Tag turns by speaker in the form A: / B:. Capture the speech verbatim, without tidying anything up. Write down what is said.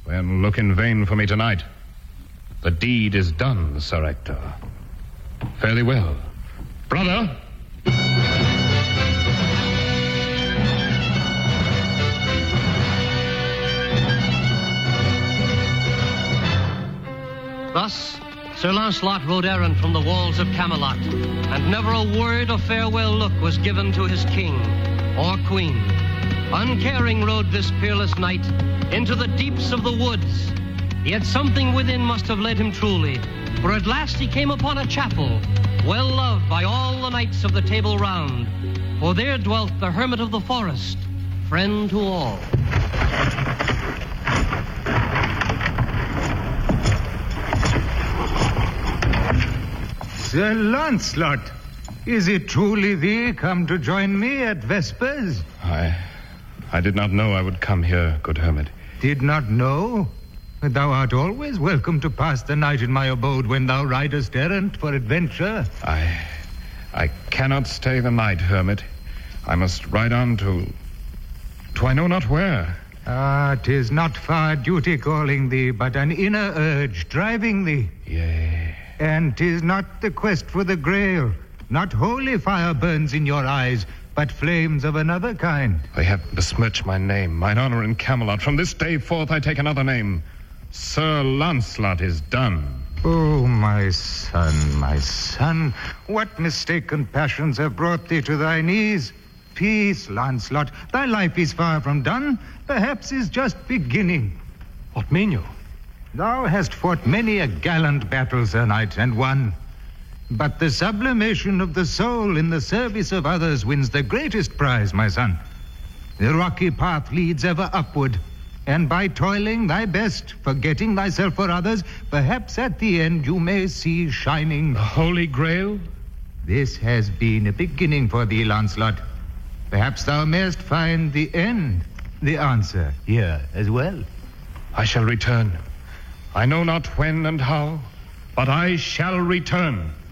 A: Then look in vain for me tonight. The deed is done, Sir Ector. Fare thee well. Brother!
B: Thus, Sir Launcelot rode errant from the walls of Camelot, and never a word of farewell look was given to his king or queen. Uncaring rode this peerless knight into the deeps of the woods. Yet something within must have led him truly, for at last he came upon a chapel, well loved by all the knights of the Table Round, for there dwelt the hermit of the forest, friend to all.
C: Sir Launcelot, is it truly thee come to join me at Vespers?
A: I... I did not know I would come here, good hermit.
C: Did not know? Thou art always welcome to pass the night in my abode when thou ridest errant for adventure.
A: I... I cannot stay the night, hermit. I must ride on to... to I know not where.
C: Ah, 'tis not far duty calling thee, but an inner urge driving thee.
A: Yea.
C: And 'tis not the quest for the Grail. Not holy fire burns in your eyes, but flames of another kind.
A: They have besmirched my name, mine honor in Camelot. From this day forth I take another name. Sir Launcelot is done.
C: Oh, my son, my son, what mistaken passions have brought thee to thy knees? Peace, Launcelot, thy life is far from done, perhaps is just beginning.
B: What mean you?
C: Thou hast fought many a gallant battle, Sir Knight, and won. But the sublimation of the soul in the service of others wins the greatest prize, my son. The rocky path leads ever upward, and by toiling thy best, forgetting thyself for others, perhaps at the end you may see shining...
A: The Holy Grail?
C: This has been a beginning for thee, Launcelot. Perhaps thou mayst find the end, the answer here as well.
A: I shall return. I know not when and how, but I shall return.